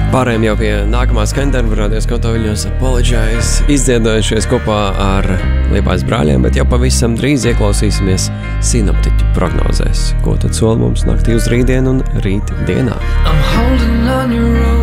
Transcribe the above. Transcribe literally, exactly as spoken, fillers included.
Pārējiem jau pie nākamā skaņdarba radies Koto Viļņos Apologize, izdziedājušies kopā ar Liepājas brāļiem, bet jau pavisam drīz ieklausīsimies sinoptiķu prognozēs, ko tad sola mums naktī uz rītdienu un rīt dienā. I'm holding on your road.